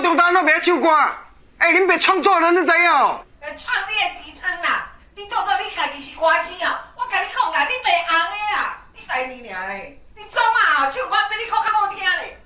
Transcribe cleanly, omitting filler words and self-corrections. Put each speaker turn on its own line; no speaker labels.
中当拢袂晓唱歌，哎，恁别创作人，你知影哦？
创你的支撑啦！你当作你家己是歌星哦？我甲你讲啦，你袂红的啦！你使你尔嘞？你总啊，唱歌比你歌较好听嘞！